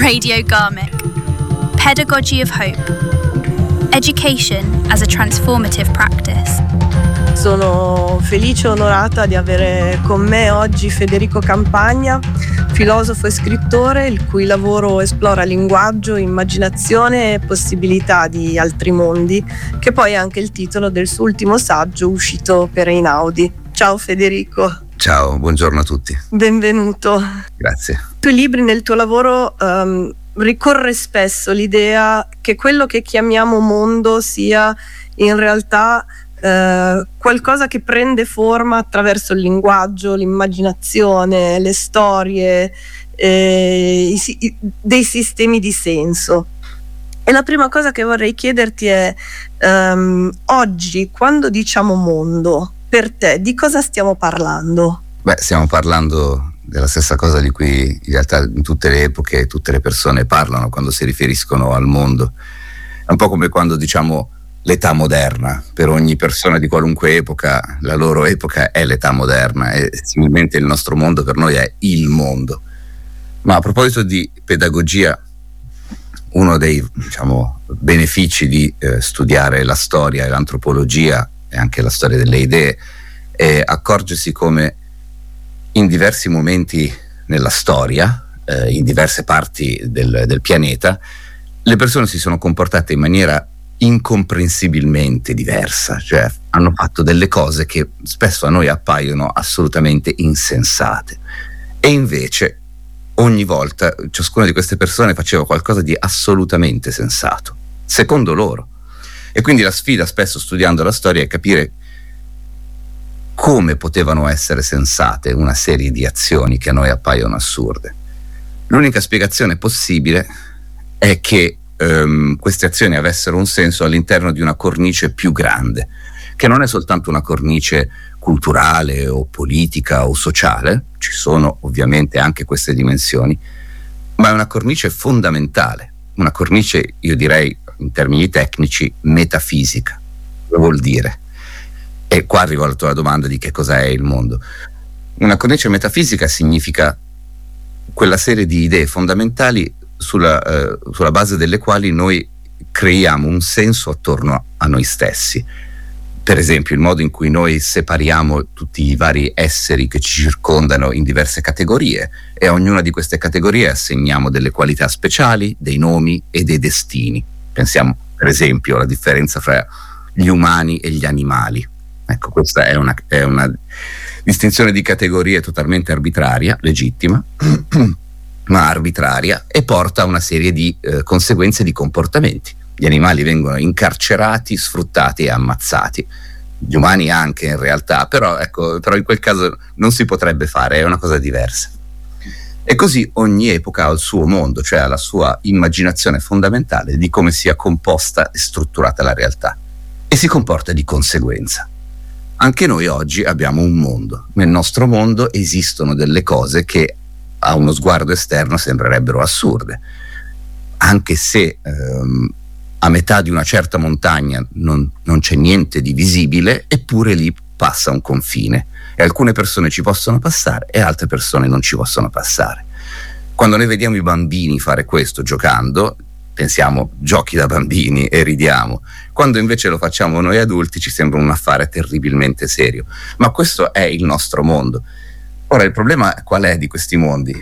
Radio Garmick. Pedagogy of Hope. Education as a transformative practice. Sono felice e onorata di avere con me oggi Federico Campagna, filosofo e scrittore il cui lavoro esplora linguaggio, immaginazione e possibilità di altri mondi, che poi è anche il titolo del suo ultimo saggio uscito per Einaudi. Ciao Federico. Ciao, buongiorno a tutti. Benvenuto. Grazie. I tuoi libri, nel tuo lavoro ricorre spesso l'idea che quello che chiamiamo mondo sia in realtà qualcosa che prende forma attraverso il linguaggio, l'immaginazione, le storie, dei sistemi di senso. E la prima cosa che vorrei chiederti è oggi, quando diciamo mondo, per te di cosa stiamo parlando? Stiamo parlando della stessa cosa di cui in realtà in tutte le epoche tutte le persone parlano quando si riferiscono al mondo. È un po' come quando diciamo l'età moderna. Per ogni persona di qualunque epoca, la loro epoca è l'età moderna e similmente il nostro mondo per noi è il mondo. Ma a proposito di pedagogia, uno dei benefici di studiare la storia e l'antropologia e anche la storia delle idee è accorgersi come in diversi momenti nella storia, in diverse parti del pianeta, le persone si sono comportate in maniera incomprensibilmente diversa, cioè hanno fatto delle cose che spesso a noi appaiono assolutamente insensate e invece ogni volta ciascuna di queste persone faceva qualcosa di assolutamente sensato, secondo loro. E quindi la sfida spesso studiando la storia è capire come potevano essere sensate una serie di azioni che a noi appaiono assurde. L'unica spiegazione possibile è che queste azioni avessero un senso all'interno di una cornice più grande, che non è soltanto una cornice culturale o politica o sociale, ci sono ovviamente anche queste dimensioni, ma è una cornice fondamentale, una cornice, io direi in termini tecnici, metafisica. Cosa vuol dire? E qua arrivo alla tua domanda di che cosa è il mondo. Una cornice metafisica significa quella serie di idee fondamentali sulla base delle quali noi creiamo un senso attorno a noi stessi. Per esempio, il modo in cui noi separiamo tutti i vari esseri che ci circondano in diverse categorie e a ognuna di queste categorie assegniamo delle qualità speciali, dei nomi e dei destini. Pensiamo, per esempio, alla differenza fra gli umani e gli animali. Ecco, questa è una distinzione di categorie totalmente arbitraria, legittima, ma arbitraria, e porta a una serie di conseguenze di comportamenti. Gli animali vengono incarcerati, sfruttati e ammazzati. Gli umani anche in realtà, però in quel caso non si potrebbe fare, è una cosa diversa. E così ogni epoca ha il suo mondo, cioè ha la sua immaginazione fondamentale di come sia composta e strutturata la realtà, e si comporta di conseguenza. Anche noi oggi abbiamo un mondo. Nel nostro mondo esistono delle cose che a uno sguardo esterno sembrerebbero assurde, anche se a metà di una certa montagna non c'è niente di visibile, eppure lì passa un confine e alcune persone ci possono passare e altre persone non ci possono passare. Quando noi vediamo i bambini fare questo giocando, pensiamo giochi da bambini e ridiamo. Quando invece lo facciamo noi adulti ci sembra un affare terribilmente serio, ma questo è il nostro mondo. Ora, il problema qual è di questi mondi?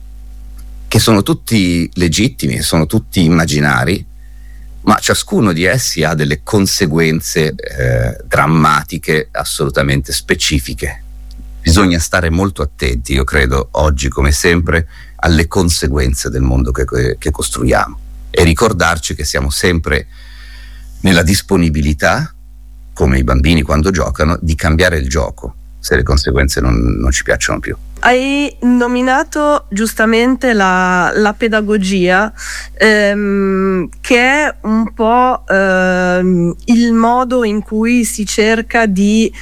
Che sono tutti legittimi, sono tutti immaginari, ma ciascuno di essi ha delle conseguenze drammatiche assolutamente specifiche. Bisogna stare molto attenti, io credo, oggi come sempre, alle conseguenze del mondo che costruiamo e ricordarci che siamo sempre nella disponibilità, come i bambini quando giocano, di cambiare il gioco se le conseguenze non ci piacciono più. Hai nominato giustamente la pedagogia, che è un po' il modo in cui si cerca di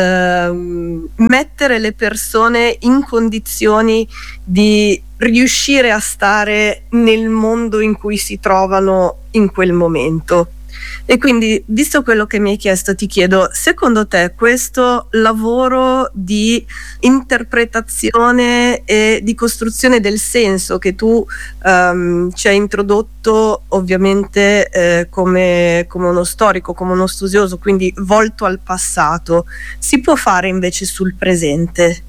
mettere le persone in condizioni di riuscire a stare nel mondo in cui si trovano in quel momento. E quindi, visto quello che mi hai chiesto, ti chiedo, secondo te questo lavoro di interpretazione e di costruzione del senso che tu ci hai introdotto ovviamente come uno storico, come uno studioso, quindi volto al passato, si può fare invece sul presente?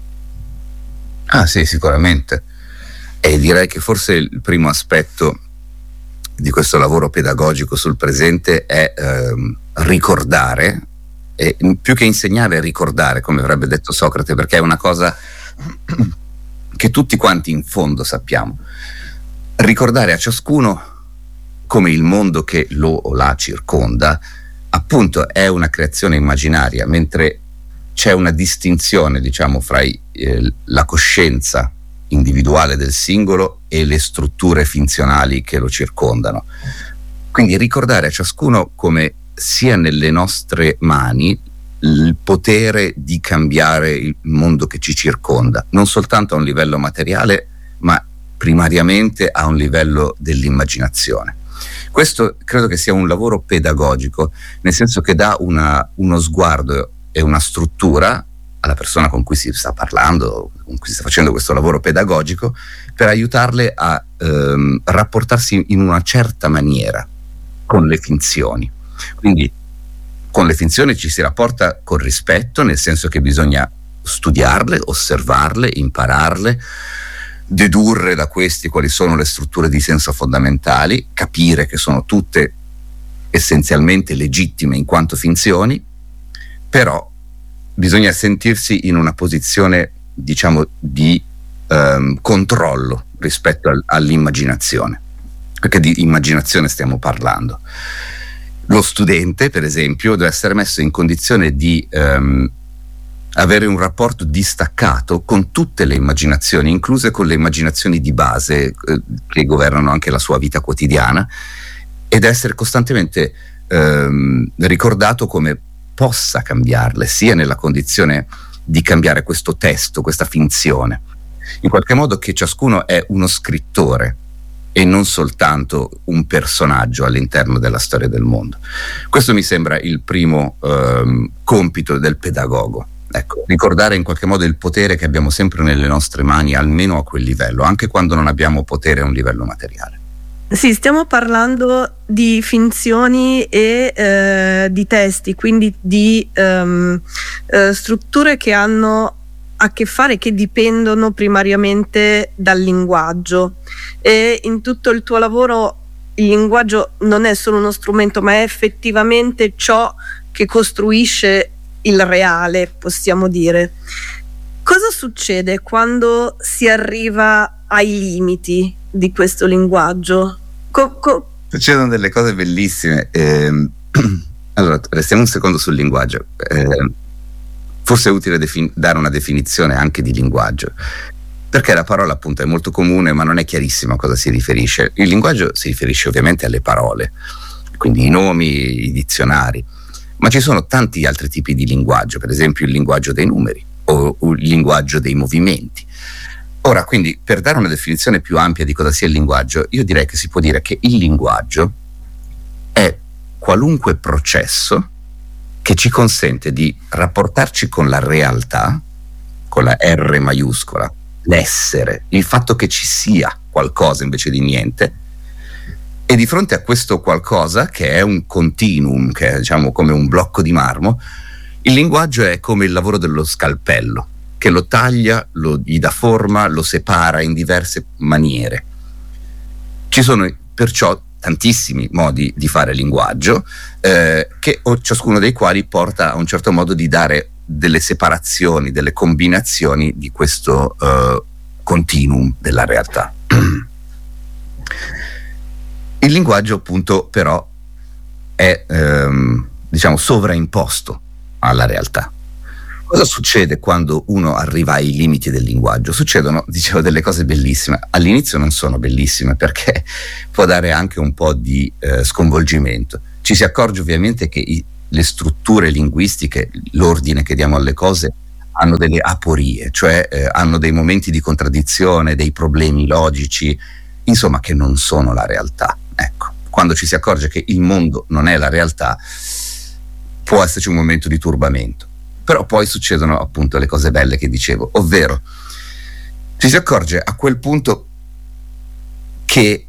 Ah sì, sicuramente. E direi che forse il primo aspetto di questo lavoro pedagogico sul presente è ricordare, e più che insegnare, ricordare, come avrebbe detto Socrate, perché è una cosa che tutti quanti in fondo sappiamo. Ricordare a ciascuno come il mondo che lo o la circonda appunto è una creazione immaginaria, mentre c'è una distinzione, diciamo, fra la coscienza individuale del singolo e le strutture finzionali che lo circondano. Quindi ricordare a ciascuno come sia nelle nostre mani il potere di cambiare il mondo che ci circonda, non soltanto a un livello materiale, ma primariamente a un livello dell'immaginazione. Questo credo che sia un lavoro pedagogico, nel senso che dà uno sguardo e una struttura alla persona con cui si sta parlando, con cui si sta facendo questo lavoro pedagogico, per aiutarle a rapportarsi in una certa maniera con le finzioni. Quindi con le finzioni ci si rapporta con rispetto, nel senso che bisogna studiarle, osservarle, impararle, dedurre da questi quali sono le strutture di senso fondamentali, capire che sono tutte essenzialmente legittime in quanto finzioni, però bisogna sentirsi in una posizione, diciamo, di controllo rispetto all'immaginazione, perché di immaginazione stiamo parlando. Lo studente, per esempio, deve essere messo in condizione di avere un rapporto distaccato con tutte le immaginazioni, incluse con le immaginazioni di base che governano anche la sua vita quotidiana, ed essere costantemente ricordato come possa cambiarle, sia nella condizione di cambiare questo testo, questa finzione, in qualche modo che ciascuno è uno scrittore e non soltanto un personaggio all'interno della storia del mondo. Questo mi sembra il primo compito del pedagogo. Ecco, ricordare in qualche modo il potere che abbiamo sempre nelle nostre mani, almeno a quel livello, anche quando non abbiamo potere a un livello materiale. Sì, stiamo parlando di finzioni e di testi, quindi di strutture che hanno a che fare, che dipendono primariamente dal linguaggio, e in tutto il tuo lavoro il linguaggio non è solo uno strumento, ma è effettivamente ciò che costruisce il reale, possiamo dire. Cosa succede quando si arriva ai limiti di questo linguaggio? Succedono delle cose bellissime. Allora, restiamo un secondo sul linguaggio. Forse è utile dare una definizione anche di linguaggio, perché la parola appunto è molto comune, ma non è chiarissimo a cosa si riferisce. Il linguaggio si riferisce ovviamente alle parole, quindi i nomi, i dizionari, ma ci sono tanti altri tipi di linguaggio, per esempio il linguaggio dei numeri o il linguaggio dei movimenti. Ora, quindi, per dare una definizione più ampia di cosa sia il linguaggio, io direi che si può dire che il linguaggio è qualunque processo che ci consente di rapportarci con la realtà, con la R maiuscola, l'essere, il fatto che ci sia qualcosa invece di niente, e di fronte a questo qualcosa, che è un continuum, che è, diciamo, come un blocco di marmo, il linguaggio è come il lavoro dello scalpello, che lo taglia, gli dà forma, lo separa in diverse maniere. Ci sono perciò tantissimi modi di fare linguaggio, ciascuno dei quali porta a un certo modo di dare delle separazioni, delle combinazioni di questo continuum della realtà. Il linguaggio, appunto, però è diciamo sovraimposto alla realtà. Cosa succede quando uno arriva ai limiti del linguaggio? Succedono, dicevo, delle cose bellissime. All'inizio non sono bellissime, perché può dare anche un po' di sconvolgimento. Ci si accorge ovviamente che le strutture linguistiche, l'ordine che diamo alle cose, hanno delle aporie, cioè hanno dei momenti di contraddizione, dei problemi logici, insomma, che non sono la realtà. Ecco, quando ci si accorge che il mondo non è la realtà, può esserci un momento di turbamento. Però poi succedono appunto le cose belle che dicevo, ovvero ci si accorge a quel punto che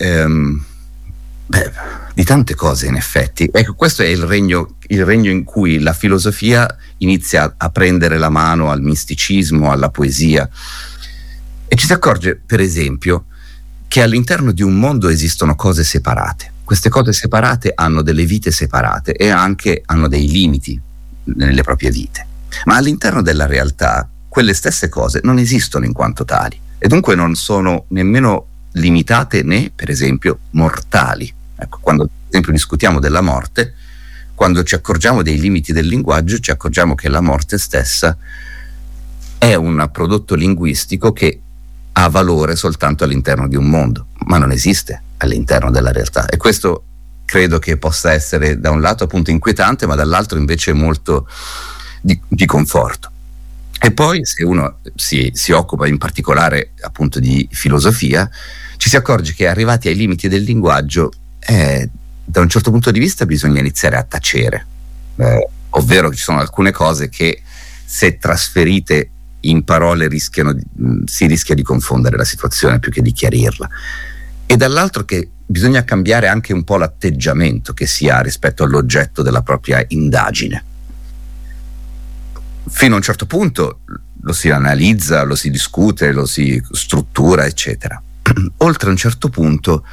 di tante cose in effetti. Ecco, questo è il regno in cui la filosofia inizia a prendere la mano al misticismo, alla poesia, e ci si accorge per esempio che all'interno di un mondo esistono cose separate. Queste cose separate hanno delle vite separate e anche hanno dei limiti nelle proprie vite, ma all'interno della realtà quelle stesse cose non esistono in quanto tali e dunque non sono nemmeno limitate né per esempio mortali. Ecco, quando per esempio discutiamo della morte, quando ci accorgiamo dei limiti del linguaggio, ci accorgiamo che la morte stessa è un prodotto linguistico che ha valore soltanto all'interno di un mondo, ma non esiste all'interno della realtà. E questo credo che possa essere da un lato appunto inquietante, ma dall'altro invece molto di conforto. E poi se uno si occupa in particolare appunto di filosofia, ci si accorge che arrivati ai limiti del linguaggio, da un certo punto di vista bisogna iniziare a tacere, ovvero che ci sono alcune cose che se trasferite in parole si rischia di confondere la situazione più che di chiarirla, e dall'altro che bisogna cambiare anche un po' l'atteggiamento che si ha rispetto all'oggetto della propria indagine. Fino a un certo punto lo si analizza, lo si discute, lo si struttura, eccetera. Oltre a un certo punto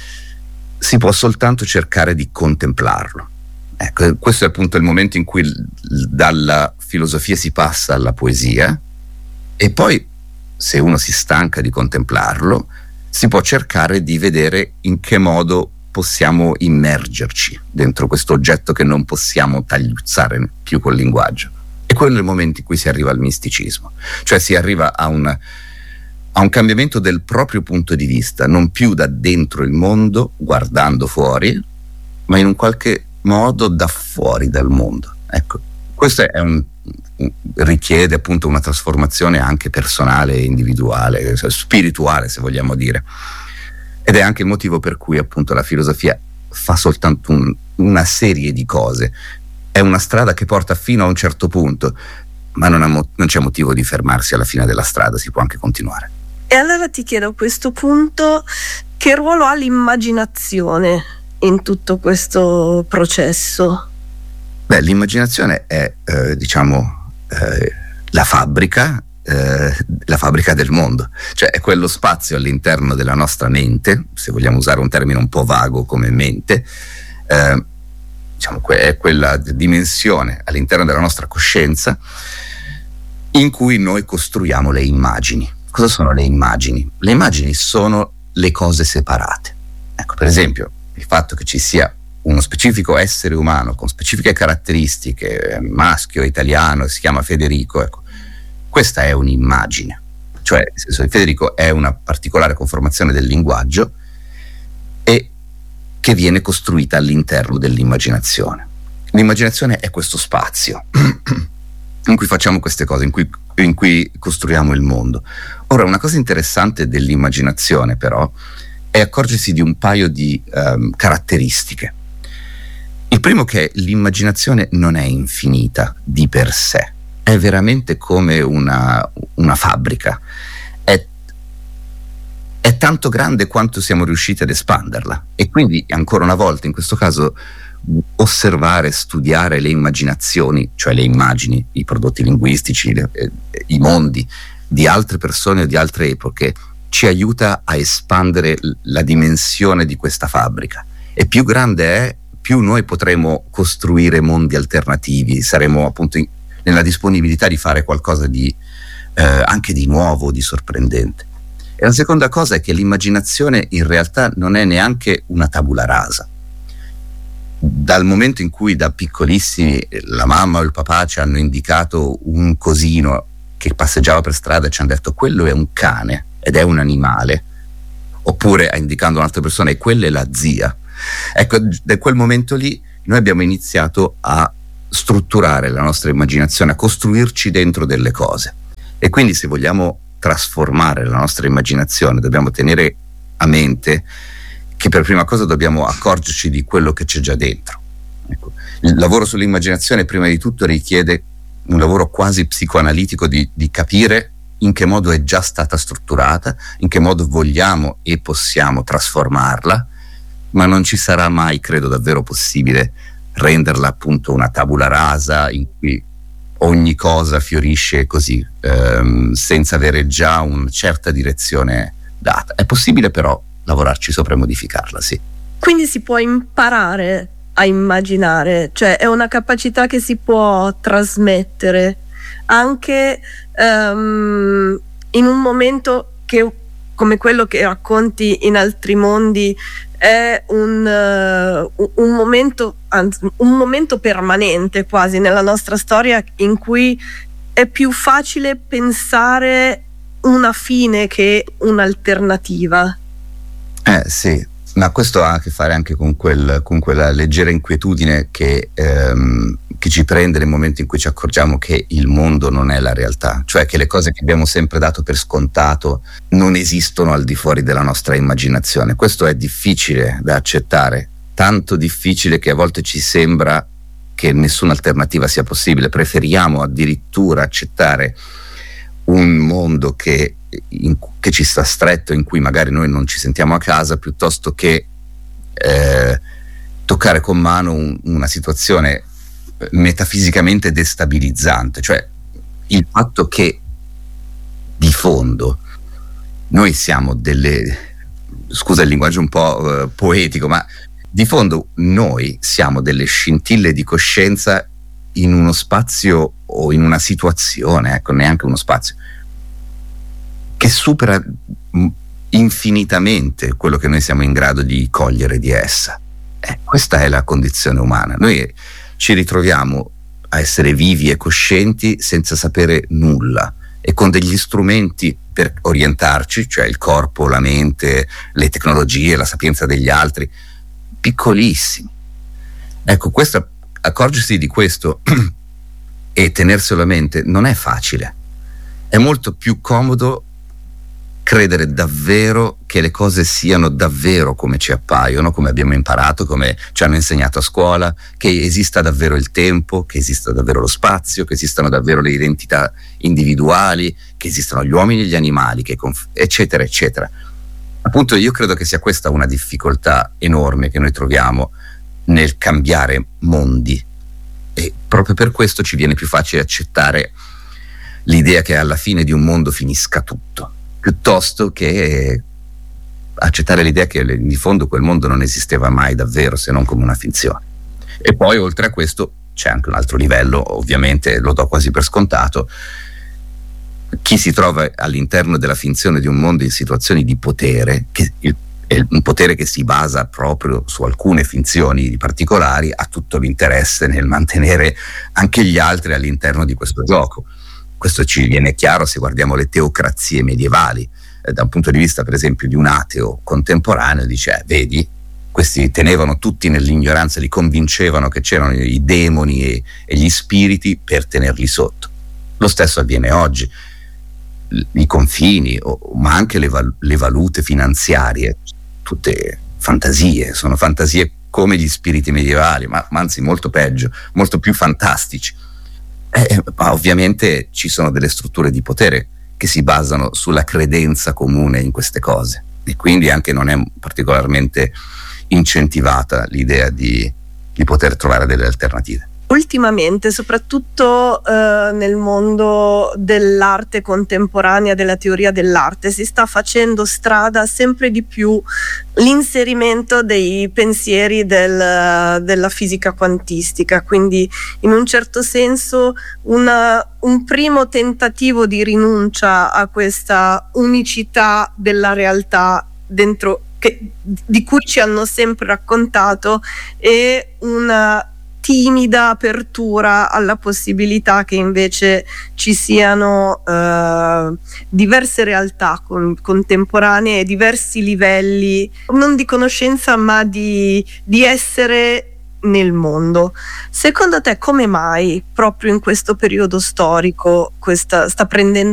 si può soltanto cercare di contemplarlo. Ecco, questo è appunto il momento in cui dalla filosofia si passa alla poesia, e poi se uno si stanca di contemplarlo si può cercare di vedere in che modo possiamo immergerci dentro questo oggetto che non possiamo tagliuzzare più col linguaggio. E quello è il momento in cui si arriva al misticismo, cioè si arriva a un cambiamento del proprio punto di vista, non più da dentro il mondo guardando fuori, ma in un qualche modo da fuori dal mondo. Ecco, questo richiede appunto una trasformazione anche personale, individuale, spirituale se vogliamo dire, ed è anche il motivo per cui appunto la filosofia fa soltanto una serie di cose. È una strada che porta fino a un certo punto, ma non c'è motivo di fermarsi alla fine della strada, si può anche continuare. E allora ti chiedo a questo punto che ruolo ha l'immaginazione in tutto questo processo? Beh, l'immaginazione è la fabbrica del mondo, cioè è quello spazio all'interno della nostra mente, se vogliamo usare un termine un po' vago come mente, è quella dimensione all'interno della nostra coscienza in cui noi costruiamo le immagini. Cosa sono le immagini? Le immagini sono le cose separate. Ecco, per esempio, il fatto che ci sia uno specifico essere umano con specifiche caratteristiche, maschio, italiano, si chiama Federico, ecco, questa è un'immagine. Cioè, nel senso, Federico è una particolare conformazione del linguaggio e che viene costruita all'interno dell'immaginazione. L'immaginazione è questo spazio in cui facciamo queste cose, in cui costruiamo il mondo. Ora, una cosa interessante dell'immaginazione però è accorgersi di un paio di caratteristiche. Il primo che l'immaginazione non è infinita di per sé, è veramente come una fabbrica, è tanto grande quanto siamo riusciti ad espanderla, e quindi ancora una volta in questo caso osservare, studiare le immaginazioni, cioè le immagini, i prodotti linguistici, i mondi di altre persone o di altre epoche, ci aiuta a espandere la dimensione di questa fabbrica, e più grande è, più noi potremo costruire mondi alternativi, saremo appunto nella disponibilità di fare qualcosa di anche di nuovo, di sorprendente. E la seconda cosa è che l'immaginazione in realtà non è neanche una tabula rasa. Dal momento in cui da piccolissimi la mamma o il papà ci hanno indicato un cosino che passeggiava per strada e ci hanno detto quello è un cane ed è un animale, oppure indicando un'altra persona e quella è la zia, ecco, da quel momento lì noi abbiamo iniziato a strutturare la nostra immaginazione, a costruirci dentro delle cose. E quindi se vogliamo trasformare la nostra immaginazione dobbiamo tenere a mente che per prima cosa dobbiamo accorgerci di quello che c'è già dentro. Ecco. Il lavoro sull'immaginazione prima di tutto richiede un lavoro quasi psicoanalitico di capire in che modo è già stata strutturata, in che modo vogliamo e possiamo trasformarla, ma non ci sarà mai, credo, davvero possibile renderla appunto una tabula rasa in cui ogni cosa fiorisce così, senza avere già una certa direzione data. È possibile però lavorarci sopra e modificarla, sì. Quindi si può imparare a immaginare, cioè è una capacità che si può trasmettere anche in un momento che, come quello che racconti in Altri Mondi, è un momento, anzi, un momento permanente quasi nella nostra storia, in cui è più facile pensare una fine che un'alternativa. Sì, ma questo ha a che fare anche con quella leggera inquietudine che ci prende nel momento in cui ci accorgiamo che il mondo non è la realtà, cioè che le cose che abbiamo sempre dato per scontato non esistono al di fuori della nostra immaginazione. Questo è difficile da accettare, tanto difficile che a volte ci sembra che nessuna alternativa sia possibile. Preferiamo addirittura accettare un mondo che ci sta stretto, in cui magari noi non ci sentiamo a casa, piuttosto che toccare con mano una situazione metafisicamente destabilizzante, cioè il fatto che di fondo noi siamo scusa il linguaggio un po' poetico, ma di fondo noi siamo delle scintille di coscienza in uno spazio o in una situazione, ecco, neanche uno spazio, che supera infinitamente quello che noi siamo in grado di cogliere di essa. Questa è la condizione umana. Noi ci ritroviamo a essere vivi e coscienti senza sapere nulla e con degli strumenti per orientarci, cioè il corpo, la mente, le tecnologie, la sapienza degli altri, piccolissimi. Ecco, accorgersi di questo e tenerselo a mente non è facile. È molto più comodo credere davvero che le cose siano davvero come ci appaiono, come abbiamo imparato, come ci hanno insegnato a scuola, che esista davvero il tempo, che esista davvero lo spazio, che esistano davvero le identità individuali, che esistano gli uomini e gli animali, eccetera, eccetera. Appunto, io credo che sia questa una difficoltà enorme che noi troviamo nel cambiare mondi, e proprio per questo ci viene più facile accettare l'idea che alla fine di un mondo finisca tutto, piuttosto che accettare l'idea che di fondo quel mondo non esisteva mai davvero, se non come una finzione. E poi oltre a questo c'è anche un altro livello, ovviamente lo do quasi per scontato: chi si trova all'interno della finzione di un mondo in situazioni di potere, è un potere che si basa proprio su alcune finzioni particolari, ha tutto l'interesse nel mantenere anche gli altri all'interno di questo gioco. Questo ci viene chiaro se guardiamo le teocrazie medievali. Da un punto di vista, per esempio, di un ateo contemporaneo, dice: vedi, questi tenevano tutti nell'ignoranza, li convincevano che c'erano i demoni e gli spiriti per tenerli sotto. Lo stesso avviene oggi. I confini, ma anche le valute finanziarie, tutte fantasie, sono fantasie come gli spiriti medievali, ma anzi molto peggio, molto più fantastici. Ma ovviamente ci sono delle strutture di potere che si basano sulla credenza comune in queste cose, e quindi anche non è particolarmente incentivata l'idea di poter trovare delle alternative. Ultimamente, soprattutto nel mondo dell'arte contemporanea, della teoria dell'arte, si sta facendo strada sempre di più l'inserimento dei pensieri della fisica quantistica, quindi in un certo senso un primo tentativo di rinuncia a questa unicità della realtà dentro di cui ci hanno sempre raccontato, e una timida apertura alla possibilità che invece ci siano diverse realtà contemporanee, diversi livelli, non di conoscenza ma di essere nel mondo. Secondo te come mai proprio in questo periodo storico sta prendendo